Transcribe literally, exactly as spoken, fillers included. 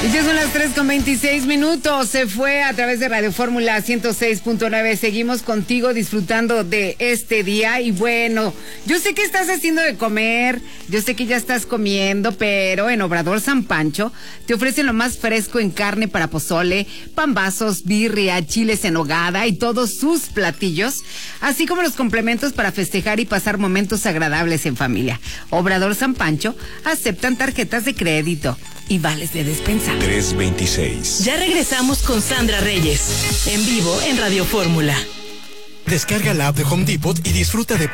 Y ya son las tres con veintiséis minutos. Se fue a través de Radio Fórmula ciento seis punto nueve. Seguimos contigo disfrutando de este día. Y bueno, yo sé que estás haciendo de comer, yo sé que ya estás comiendo, pero en Obrador San Pancho te ofrecen lo más fresco en carne para pozole, pambazos, birria, chiles en nogada y todos sus platillos, así como los complementos para festejar y pasar momentos agradables en familia. Obrador San Pancho aceptan tarjetas de crédito y vales de despensa. tres veintiséis. Ya regresamos con Sandra Reyes, en vivo en Radio Fórmula. Descarga la app de Home Depot y disfruta de